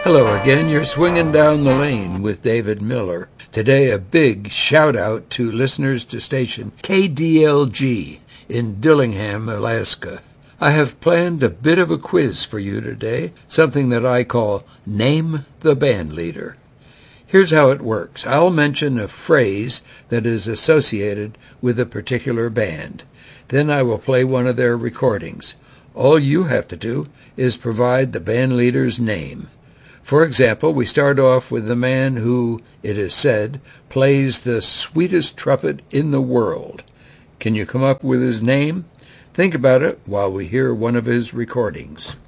Hello again. You're swinging down the lane with David Miller. Today, a big shout out to listeners to station KDLG in Dillingham, Alaska. I have planned a bit of a quiz for you today, something that I call Name the Band Leader. Here's how it works. I'll mention a phrase that is associated with a particular band. Then I will play one of their recordings. All you have to do is provide the band leader's name. For example, we start off with the man who, it is said, plays the sweetest trumpet in the world. Can you come up with his name? Think about it while we hear one of his recordings.